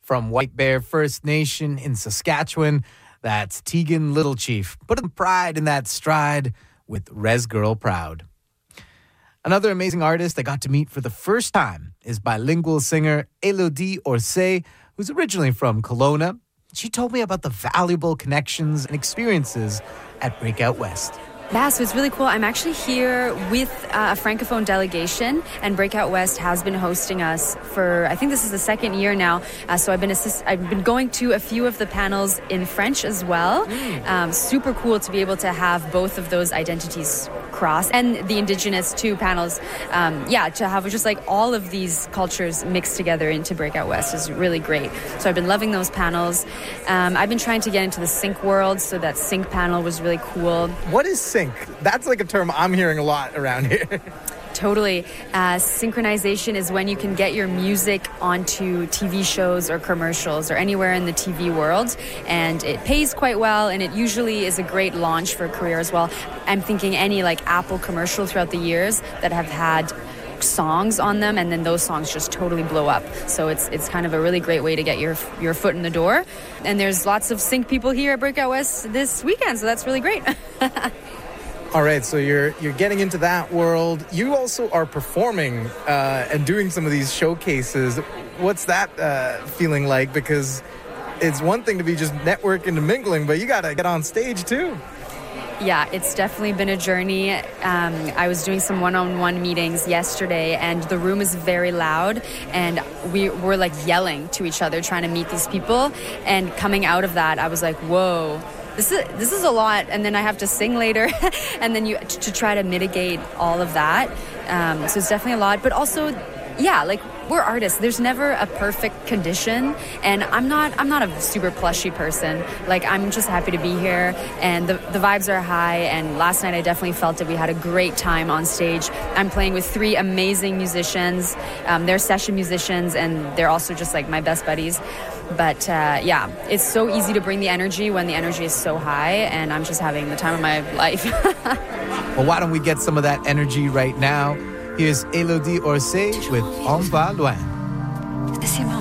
From White Bear First Nation in Saskatchewan, that's Tegan Little Chief. Putting pride in that stride with Res Girl Proud. Another amazing artist I got to meet for the first time is bilingual singer Elodie Orsay, who's originally from Kelowna. She told me about the valuable connections and experiences at Breakout West. Yeah, so it's really cool. I'm actually here with a Francophone delegation, and Breakout West has been hosting us for, I think this is the second year now. So I've been going to a few of the panels in French as well. Super cool to be able to have both of those identities cross, and the Indigenous too panels. To have just like all of these cultures mixed together into Breakout West is really great. So I've been loving those panels. I've been trying to get into the sync world, so that sync panel was really cool. What is sync? That's like a term I'm hearing a lot around here. Totally. Synchronization is when you can get your music onto TV shows or commercials or anywhere in the TV world, and it pays quite well, and it usually is a great launch for a career as well. I'm thinking any like Apple commercial throughout the years that have had songs on them, and then those songs just totally blow up. So it's kind of a really great way to get your foot in the door. And there's lots of sync people here at Breakout West this weekend, so that's really great. All right, so you're getting into that world. You also are performing and doing some of these showcases. What's that feeling like? Because it's one thing to be just networking and mingling, but you got to get on stage too. Yeah, it's definitely been a journey. I was doing some one-on-one meetings yesterday, and the room is very loud, and we were like yelling to each other trying to meet these people. And coming out of that, I was like, whoa. This is a lot, and then I have to sing later, and then to try to mitigate all of that. So it's definitely a lot, but also, yeah, like we're artists. There's never a perfect condition, and I'm not a super plushy person. Like I'm just happy to be here, and the vibes are high. And last night I definitely felt that we had a great time on stage. I'm playing with 3 amazing musicians. They're session musicians, and they're also just like my best buddies. But it's so easy to bring the energy when the energy is so high, and I'm just having the time of my life. Well, why don't we get some of that energy right now? Here's Elodie Orsay with On Va Loin.